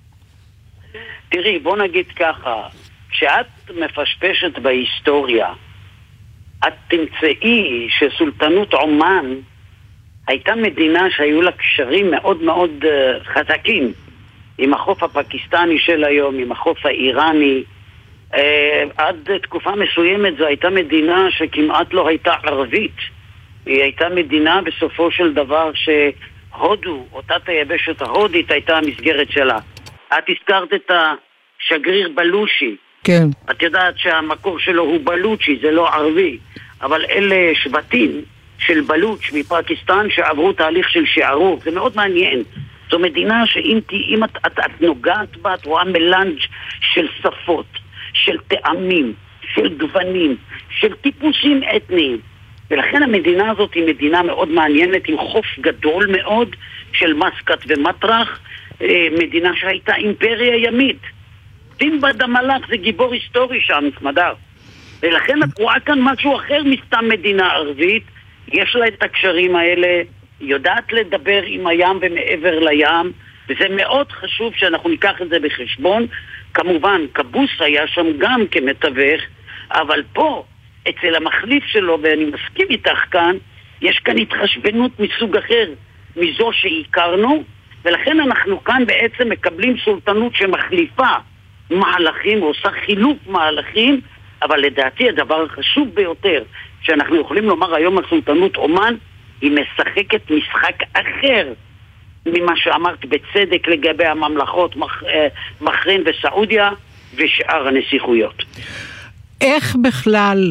תראי, בוא נגיד ככה, כשאת מפשפשת בהיסטוריה, את תמצאי שסולטנות עומאן הייתה מדינה שהיו לה קשרים מאוד מאוד חזקים עם החוף הפקיסטני של היום, עם החוף האיראני. עד תקופה מסוימת זו הייתה מדינה שכמעט לא הייתה ערבית. היא הייתה מדינה בסופו של דבר שהודו, אותה היבשת ההודית הייתה המסגרת שלה. את הזכרת את השגריר בלושי.
כן.
את יודעת שהמקור שלו הוא בלוצ'י, זה לא ערבי. אבל אלה שבטים של בלוץ' מפקיסטן שעברו תהליך של שערוב. זה מאוד מעניין. זו מדינה שאם את נוגעת בה, את רואה מלנג' של שפות, של טעמים, של גוונים, של טיפוסים אתניים. ולכן המדינה הזאת היא מדינה מאוד מעניינת, עם חוף גדול מאוד של מסקט ומטרח, מדינה שהייתה אימפריה ימית. דינבד המלך זה גיבור היסטורי שם, סמדר. ולכן את רואה כאן משהו אחר מסתם מדינה ערבית, יש לה את הקשרים האלה, יודעת לדבר עם הים ומעבר לים, וזה מאוד חשוב שאנחנו ניקח את זה בחשבון. כמובן, קבוס היה שם גם כמתווך, אבל פה, אצל המחליף שלו, ואני מסכים איתך כאן, יש כאן התחשבנות מסוג אחר, מזו שהכרנו, ולכן אנחנו כאן בעצם מקבלים סולטנות שמחליפה מהלכים, עושה חילוף מהלכים, אבל לדעתי הדבר החשוב ביותר שאנחנו יכולים לומר היום על סולטנות אומן, היא משחקת משחק אחר ממה שאמרת בצדק לגבי הממלכות בחריין וסעודיה ושאר הנסיכויות.
איך בכלל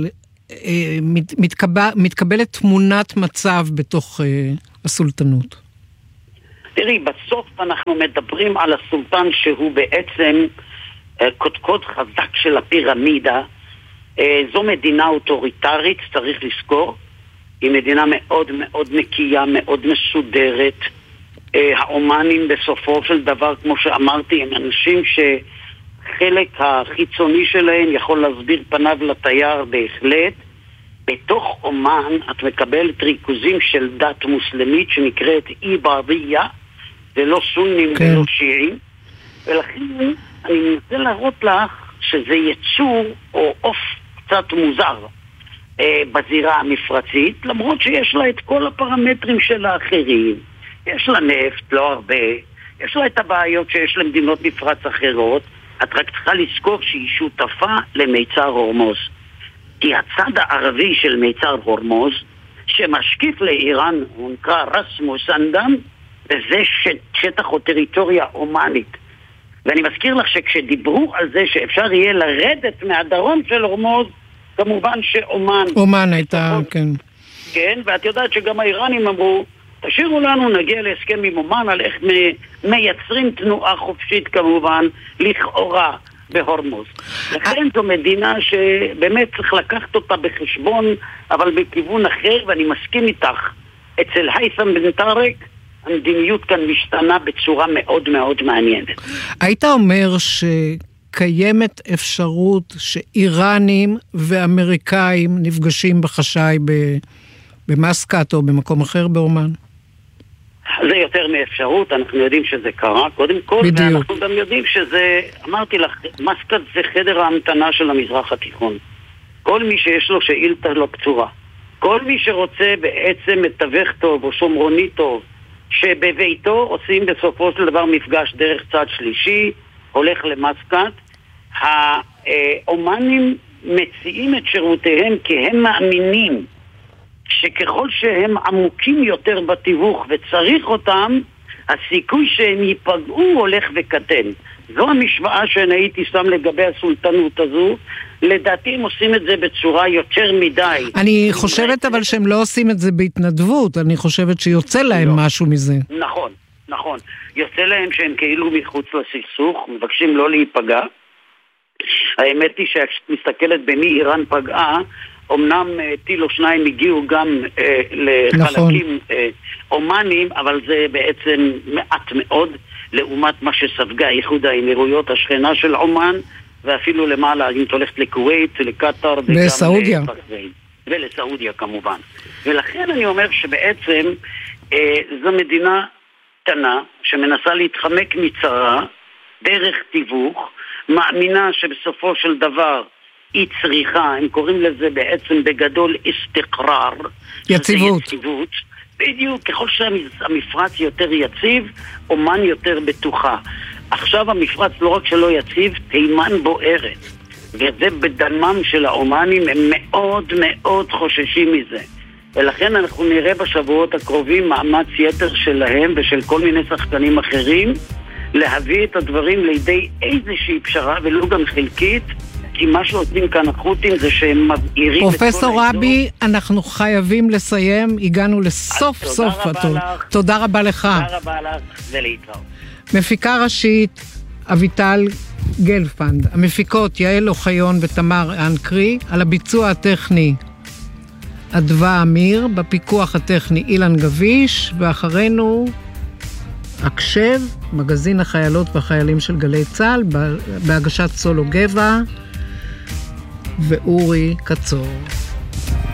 מתקבלת תמונת מצב בתוך הסולטנות?
תראי, בסוף אנחנו מדברים על הסולטן שהוא בעצם קודקוד חזק של הפירמידה. זו מדינה אוטוריטרית, צריך לזכור. היא מדינה מאוד מאוד נקייה, מאוד מסודרת. האומנים בסופו של דבר, כמו שאמרתי, הם אנשים שחלק החיצוני שלהם יכול להסביר פניו לתייר בהחלט. בתוך אומן את מקבלת ריכוזים של דת מוסלמית שנקראת איבאדיה, זה לא סונים ולא שיעים, ולכן אני מנסה להראות לך שזה יצור או אוף קצת מוזר בזירה המפרצית, למרות שיש לה את כל הפרמטרים של האחרים. יש לה נפט, לא הרבה, יש לה את הבעיות שיש למדינות מפרץ אחרות, את רק צריכה לזכור שהיא שותפה למיצר הורמוז. כי הצד הערבי של מיצר הורמוז, שמשקיף לאיראן, הוא נקרא רסמוס אנדם, וזה שטח או טריטוריה אומנית. ואני מזכיר לך שכשדיברו על זה שאפשר יהיה לרדת מהדרום של הורמוז, כמובן שאומן
הייתה, כן.
כן, ואת יודעת שגם האיראנים אמרו, תשאירו לנו, נגיע להסכם עם אומן על איך מייצרים תנועה חופשית כמובן, לכאורה בהורמוז. לכן זו מדינה שבאמת צריך לקחת אותה בחשבון, אבל בכיוון אחר, ואני מסכים איתך, אצל היית'ם בן טארק, המדיניות כאן משתנה בצורה מאוד מאוד מעניינת.
היית אומר שקיימת אפשרות שאיראנים ואמריקאים נפגשים בחשאי במסקט או במקום אחר באומן?
זה יותר מאפשרות, אנחנו יודעים שזה קרה קודם כל, בדיוק. ואנחנו גם יודעים שזה, אמרתי לך, מסקט זה חדר ההמתנה של המזרח התיכון. כל מי שיש לו שאילתה לא קצורה, כל מי שרוצה בעצם מתווך טוב או שומרוני טוב, שבביתו עושים בסופו של דבר מפגש דרך צד שלישי, הולך למסקט. האומנים מציעים את שירותיהם כי הם מאמינים שככל שהם עמוקים יותר בתיווך וצריך אותם, הסיכוי שהם ייפגעו הולך וקטן. זו המשוואה שאני הייתי שם לגבי הסולטנות הזו. לדעתי הם עושים את זה בצורה יותר מדי.
אני חושבת אבל שהם לא עושים את זה בהתנדבות, אני חושבת שיוצא להם משהו מזה.
נכון, נכון. יוצא להם שהם כאילו מחוץ לסכסוך, מבקשים לא להיפגע. האמת היא שאת מסתכלת במי איראן פגעה, אמנם טיל או שניים הגיעו גם לחלקים אומנים, אבל זה בעצם מעט מאוד לעומת מה שספגה איחוד האמירויות, השכנה של אומן, ואפילו למעלה, אם הולכת לכווית, לקטר,
לסעודיה.
ולסעודיה כמובן. ולכן אני אומר שבעצם זו מדינה קטנה שמנסה להתחמק מצרה דרך תיווך, מאמינה שבסופו של דבר היא צריכה, הם קוראים לזה בעצם בגדול אסתקרר,
יציבות.
בדיוק, ככל שהמפרץ יותר יציב, אומן יותר בטוחה. עכשיו המפרץ לא רק שלא יציב, תימן בוערת. וזה בדמם של האומנים, הם מאוד מאוד חוששים מזה. ולכן אנחנו נראה בשבועות הקרובים מאמץ יתר שלהם ושל כל מיני שחקנים אחרים, להביא את הדברים לידי איזושהי פשרה ולא גם חלקית, כי מה שעושים כאן החות'ים זה שהם מבעירים את כל
פרופסור רבי, אנחנו חייבים לסיים, הגענו לסוף סוף. תודה רבה לך.
תודה רבה לך, ולהתראות.
מפיקה ראשית אביטל גלפנד, המפיקות יעל אוחיון ותמר אנקרי, על הביצוע הטכני אדווה אמיר, בפיקוח הטכני אילן גביש, ואחרינו הקשב, מגזין החיילות והחיילים של גלי צה"ל, בהגשת סולו גבע ואורי קצור.